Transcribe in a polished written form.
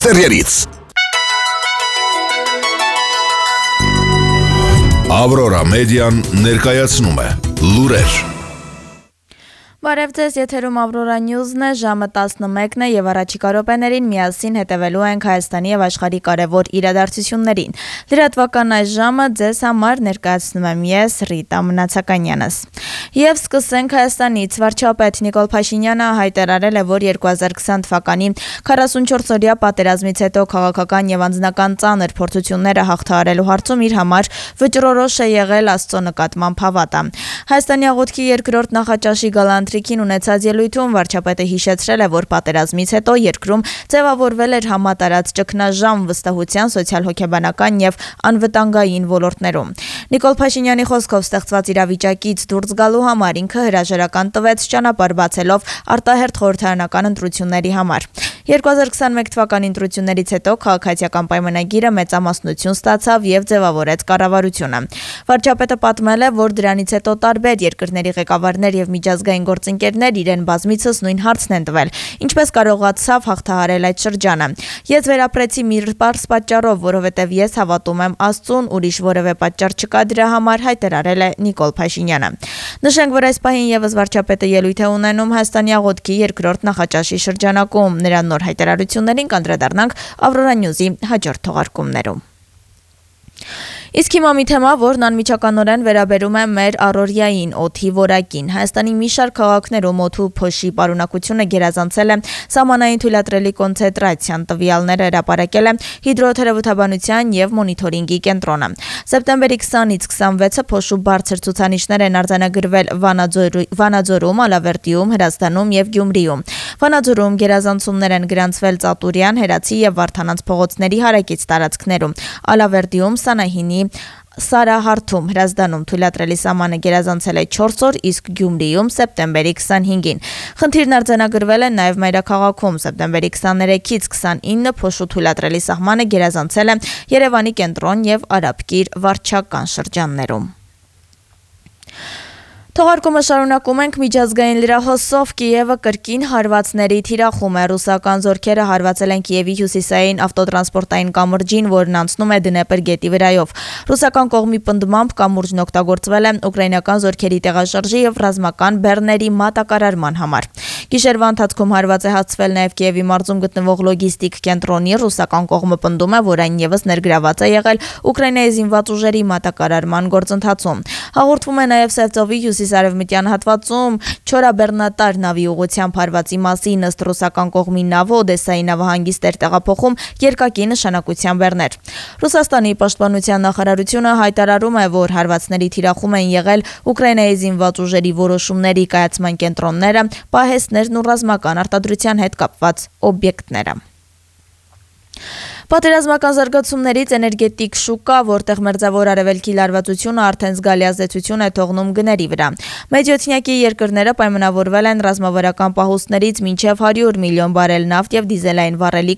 Տերերից։ Ավրորա մեդիան ներկայացնում է լուրեր։ Բարև ձեզ, եթերում Ավրորա Նյուզն է, ժամը 11-ն է եւ առաջիկա րոպեներին միասին հետևելու ենք Հայաստանի եւ աշխարհի կարևոր իրադարձություններին։ Լրատվական այս ժամը ձեզ համար ներկայացնում եմ ես, Ռիտա Մնացականյանս։ Եվ սկսենք Հայաստանից։ Վարչապետ Նիկոլ Փաշինյանը հայտարարել է, որ 2020 թվականի 44-օրյա պատերազմից հետո քաղաքական եւ անձնական ծանր փորձությունները հաղթահարելու հարցում իր համար վճռորոշ է եղել Աստծո նկատմամբ հավատը։ Հայաստանի աղոթքի երկրորդ նախաճաշի գալանտրիկին ունեցած ելույթում վարչապետը հիշեցրել է, որ պատերազմից հետո երկրում ձևավորվել էր համատարած ճգնաժամ վստահության, սոցիալ-հոգեբանական եւ անվտանգային ոլորտներում։ Նիկոլ Փաշինյանի խոսքով ստեղծված իրավիճակից դուրս գալու համար ինքը հրաժարական տվեց ճանապարհ բացելով արտահերթ խորհրդարանական ընտրությունների համար։ 2021 թվականի ընտրություններից հետո քաղաքացիական պայմանագիրը մեծամասնություն ստացավ եւ ձևավորեց կառավարությունը։ Վարչապետը պատմել է, որ դրանից հետո տարբեր երկրների ղեկավարներ եւ միջազգային գործընկերներ իրեն բազմիցս նույն հարցն են տվել. ինչպես կարողացավ հաղթահարել այդ շրջանը։ Ես վերապրեցի մի պարզ պատճառով, որովհետեւ ես հավատում եմ Աստծուն, ուրիշ որևէ պատճառ չկա դրա համար, հայտարարել է Նիկոլ Փաշինյանը։ Նշենք, որ այս պահին եւս վարչապետը ելույթ է ունենում Հայաստանի աղոթքի երկրորդ նախաճաշի շրջանակում։ Նրա նոր հայտարարություններին կանդրադառնանք Ավրորա Նյուզի հաջորդ թողարկումներում։ Իսկ հիմա մի թեմա, որն անմիջականորեն վերաբերում է մեր առօրյային օդի որակին։ Հայաստանի մի շարք քաղաքներում օդու փոշի պարունակությունը գերազանցել է սահմանային թույլատրելի կոնցենտրացիան, տվյալները հրապարակել է հիդրոթերապևտաբանության եւ մոնիթորինգի կենտրոնը։ Սեպտեմբերի 20-ից 26-ը փոշու բարձր ցուցանիշներ են արձանագրվել Վանաձորում, Ալավերդիում, Հրազդանում եւ Գյումրիում։ Վանաձորում գերազանցումներ են գրանցվել Ծատուրյան, Հերացի եւ Վարդանանց փողոցների հարակից տարածքներում։ Ալավերդիում, Սանահինի Սարահարթում, Հրազդանում թույլատրելի սահմանը գերազանցել է 4 օր, իսկ Գյումրիում սեպտեմբերի 25-ին։ Խնդիրն արձանագրվել է նաև Մայրաքաղաքում, սեպտեմբերի 23-ից 29 փոշու թույլատրելի սահմանը գերազանցել է Երևանի կենտրոն եւ Արաբկիր վարչական շրջաններում։ Թողարկումը շարունակում ենք միջազգային լրահոսով Կիևը կրկին հարվածների թիրախում է։ Ռուսական զորքերը հարվածել են Կիևի հյուսիսային ավտոտրանսպորտային կամրջին, որն անցնում է Դնեպր գետի վրայով։ Ռուսական կողմի պնդմամբ կամուրջն օգտագործվել է ուկրաինական զորքերի տեղաշարժի եւ ռազմական բեռների մատակարարման համար։ Գիշերվա ընթացքում հարված է հասցվել նաև Կիևի մարզում գտնվող լոգիստիկ կենտրոնի։ Ռուսական կողմը պնդում է, որ այն եւս ներգրաված է եղել Ուկրաինայի զինված ուժերի մատակարարման գործընթացում։ Հաղորդվում է նաև Սևծովի հյուսիսարևմտյան հատվածում չորաբեռնատար նավի ուղղությամբ հարվածի մասին, ըստ ռուսական կողմի նավը Օդեսայի նավահանգիստ էր տեղափոխում երկակի նշանակության բեռներ։ Ռուսաստանի պաշտպանության նախարարությունը հայտարարում է, որ հարվածների թիրախում են եղել Ուկրաինայի զինված ուժերի որոշումների կայացման կենտրոնները, պահեստներն ու ռազմական արտադրության հետ կապված օբյեկտները։ Պատերազմական զարգացումներից էներգետիկ շուկա, որտեղ մերձավոր արևելքի լարվածությունը արդեն զգալի ազդեցություն է թողնում գների վրա։ Մեծյոթնյակի երկրները պայմանավորվել են ռազմավարական պահուստներից մինչև 100 միլիոն բարել նավթ եւ դիզելային վառելիք